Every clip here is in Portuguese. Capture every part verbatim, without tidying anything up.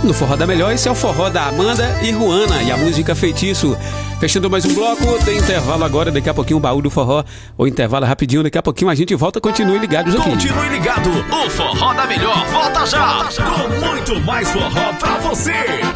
no Forró da Melhor. Esse é o Forró da Amanda e Ruana e a música Feitiço. Fechando mais um bloco, tem intervalo agora, daqui a pouquinho o baú do forró. O intervalo é rapidinho, daqui a pouquinho a gente volta. Continue ligados aqui. Continue ligado, o Forró da Melhor volta já, volta já. Com muito mais forró pra você.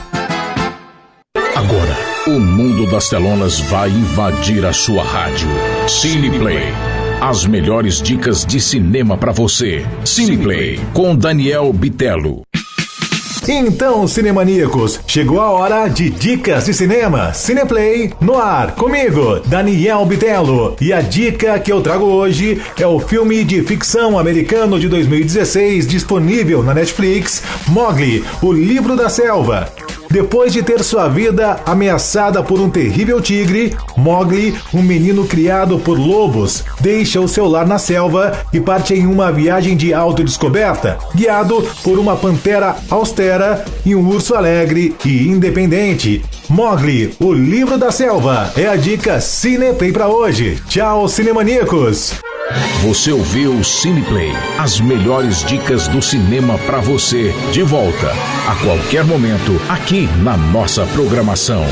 Agora, o mundo das telonas vai invadir a sua rádio. Cineplay. As melhores dicas de cinema pra você. Cineplay, com Daniel Bitelo. Então, cinemaníacos, chegou a hora de dicas de cinema. Cineplay no ar, comigo, Daniel Bitelo. E a dica que eu trago hoje é o filme de ficção americano de dois mil e dezesseis, disponível na Netflix, Mowgli, o Livro da Selva. Depois de ter sua vida ameaçada por um terrível tigre, Mowgli, um menino criado por lobos, deixa o seu lar na selva e parte em uma viagem de autodescoberta, guiado por uma pantera austera e um urso alegre e independente. Mowgli, o Livro da Selva, é a dica Cineplay pra hoje. Tchau, cinemaníacos! Você ouviu o Cineplay, as melhores dicas do cinema pra você, de volta, a qualquer momento, aqui na nossa programação.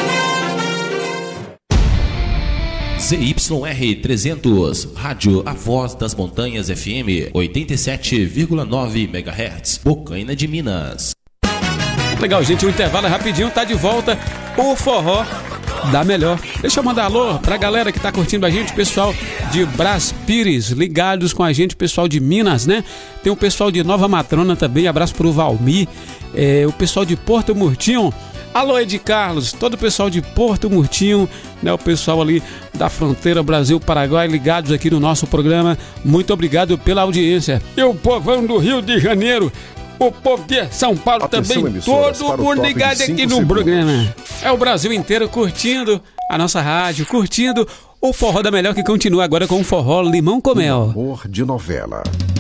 Z Y R trezentos, Rádio A Voz das Montanhas F M, oitenta e sete vírgula nove megahertz, Bocaina de Minas. Legal, gente, o intervalo é rapidinho, tá de volta o Forró da Melhor. Deixa eu mandar alô pra galera que tá curtindo a gente, pessoal de Brás Pires, ligados com a gente, pessoal de Minas, né? Tem o pessoal de Nova Matrona também, abraço pro Valmir, é, o pessoal de Porto Murtinho, alô Ed Carlos, todo o pessoal de Porto Murtinho, né? O pessoal ali da fronteira Brasil-Paraguai, ligados aqui no nosso programa, muito obrigado pela audiência. E o povão do Rio de Janeiro, o povo de São Paulo. Atenção, também, todo mundo ligado aqui no segundos. Programa. É o Brasil inteiro curtindo a nossa rádio, curtindo o Forró da Melhor, que continua agora com o Forró Limão com Mel. Amor de novela.